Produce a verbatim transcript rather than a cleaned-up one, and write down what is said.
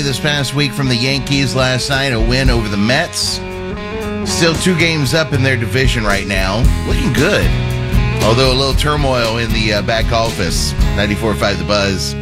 This past week from the Yankees last night, a win over the Mets. Still two games up in their division right now. Looking good. Although a little turmoil in the uh, back office. ninety-four point five The Buzz.